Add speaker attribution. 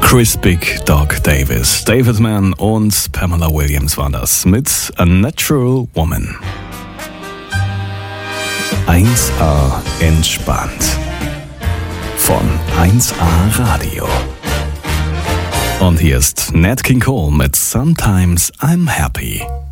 Speaker 1: Chris Big Dog Davis, David Mann und Pamela Williams waren das mit A Natural Woman. 1A entspannt von 1A Radio. Und hier ist Nat King Cole mit Sometimes I'm Happy.